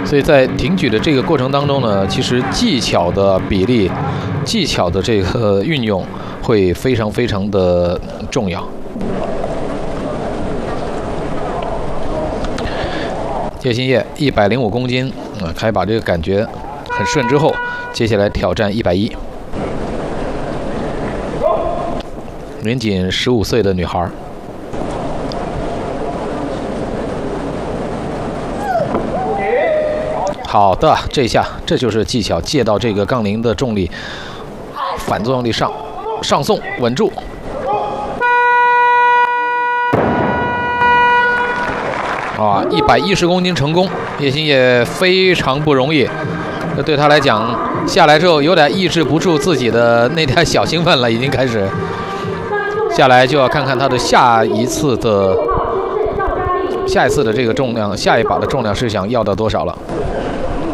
所以在挺举的这个过程当中呢，其实技巧的比例、技巧的这个运用会非常非常的重要。叶欣烨105公斤开把这个感觉很顺之后，接下来挑战110。年仅15岁的女孩。好的，这就是技巧，借到这个杠铃的重力，反作用力上送，稳住。110公斤成功，叶欣烨非常不容易。这对他来讲，下来之后有点抑制不住自己的那点小兴奋了，已经开始。下来就要看看他的下一次的这个重量，下一把的重量是想要到多少了。